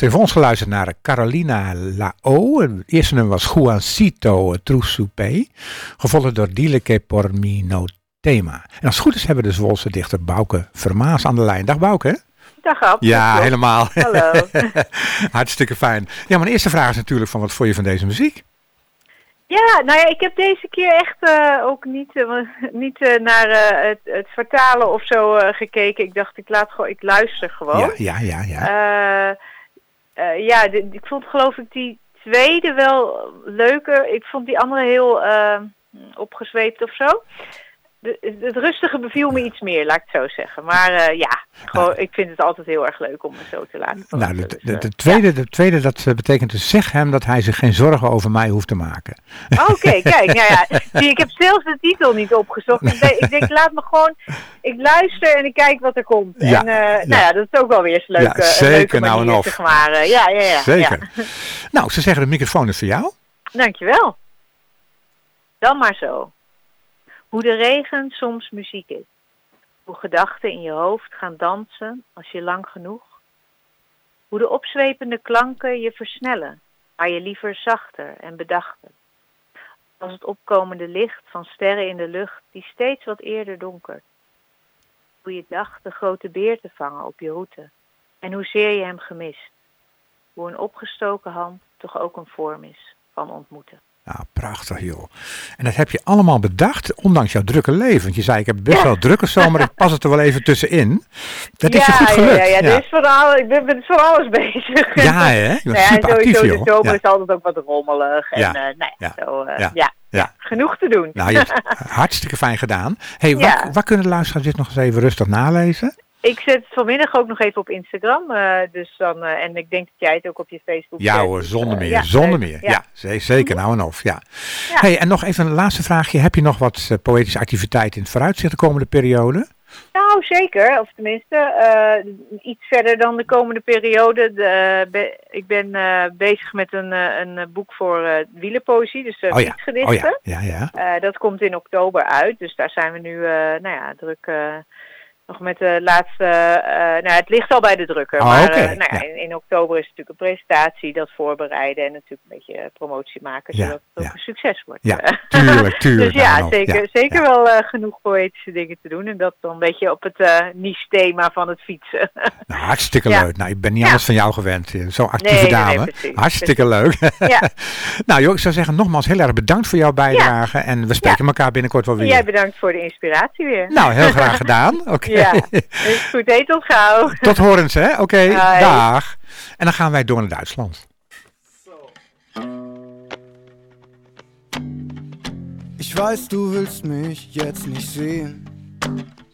heeft voor ons geluisterd naar Carolina Lao. Het eerste nummer was Juancito Trusupé, gevolgd door Dile que por mi no tema. En als het goed is hebben we de Zwolse dichter Bouke Vermaas aan de lijn. Dag Bouke. Dag Ab. Ja, helemaal. Hallo. Hartstikke fijn. Ja, mijn eerste vraag is natuurlijk van wat vond je van deze muziek? Ja, nou ja, ik heb deze keer echt ook niet naar het vertalen of zo gekeken. Ik dacht, ik luister gewoon. Ja. Ik vond geloof ik die tweede wel leuker. Ik vond die andere heel opgezweept of zo. Het rustige beviel me iets meer, laat ik het zo zeggen. Maar ik vind het altijd heel erg leuk om me zo te laten verrassen. Nou, de tweede, dat betekent dus zeg hem dat hij zich geen zorgen over mij hoeft te maken. Oké, kijk, nou ja. Zie, ik heb zelfs de titel niet opgezocht. Ik denk, laat me gewoon, ik luister en ik kijk wat er komt. Ja, en dat is ook wel weer eens leuk. Zeker, nou en of. Zeg maar. Ja. Zeker. Ja. Nou, ze zeggen de microfoon is voor jou. Dankjewel. Dan maar zo. Hoe de regen soms muziek is. Hoe gedachten in je hoofd gaan dansen als je lang genoeg. Hoe de opzwepende klanken je versnellen, maar je liever zachter en bedachter. Als het opkomende licht van sterren in de lucht die steeds wat eerder donkert. Hoe je dacht de grote beer te vangen op je route. En hoezeer je hem gemist. Hoe een opgestoken hand toch ook een vorm is van ontmoeten. Nou, prachtig joh. En dat heb je allemaal bedacht, ondanks jouw drukke leven. Want je zei, ik heb best wel drukke zomer, ik pas het er wel even tussenin. Dat is je goed gelukt. Ja. Dus ik ben van alles bezig. Ja, hè? Je bent super actief, joh. De zomer is altijd ook wat rommelig. En genoeg te doen. Nou, je hebt hartstikke fijn gedaan. Hey, waar kunnen de luisteraars dit nog eens even rustig nalezen? Ik zet het vanmiddag ook nog even op Instagram. En ik denk dat jij het ook op je Facebook zet. Ja hoor, zonder meer. Ja, zeker nou en of. Ja. Hey, en nog even een laatste vraagje. Heb je nog wat poëtische activiteiten in het vooruitzicht de komende periode? Nou, zeker. Of tenminste, iets verder dan de komende periode. Ik ben bezig met een boek voor wielerpoëzie, dus fietsgedichten. Dat komt in oktober uit, dus daar zijn we nu druk... nog met de laatste... het ligt al bij de drukker. In oktober is natuurlijk een presentatie, dat voorbereiden en natuurlijk een beetje promotie maken, zodat het ook een succes wordt. Ja, tuurlijk. Dus zeker wel genoeg poëtische dingen te doen. En dat dan een beetje op het niche-thema van het fietsen. Nou, hartstikke leuk. Nou, ik ben niet anders van jou gewend. Zo'n actieve dame. Precies, hartstikke leuk. Nou joh, ik zou zeggen nogmaals heel erg bedankt voor jouw bijdrage. En we spreken elkaar binnenkort wel weer. Jij bedankt voor de inspiratie weer. Nou, heel graag gedaan. Oké. Ja, is goed. Hey, tot gauw. Tot horens, hè? Oké, dag. En dan gaan wij door naar Duitsland. Ich weiß, du willst mich jetzt nicht sehen.